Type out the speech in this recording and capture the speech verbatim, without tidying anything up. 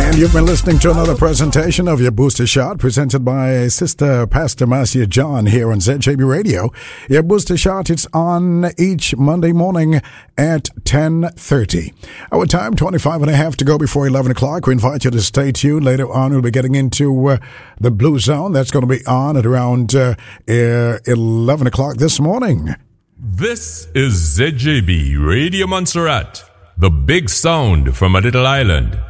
You've been listening to another presentation of your Booster Shot presented by Sister Pastor Marcia John here on Z J B Radio. Your Booster Shot, it's on each Monday morning at ten thirty. Our time, twenty-five and a half to go before eleven o'clock. We invite you to stay tuned. Later on, we'll be getting into uh, the Blue Zone. That's going to be on at around uh, uh, eleven o'clock this morning. This is Z J B Radio Montserrat, the big sound from a little island.